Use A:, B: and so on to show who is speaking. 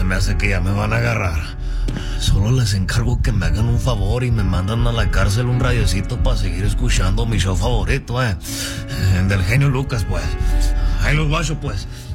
A: me hace que ya me van a agarrar. Solo les encargo que me hagan un favor y me mandan a la cárcel un radiocito para seguir escuchando mi show favorito, del genio Lucas, pues. Ahí los guacho, pues.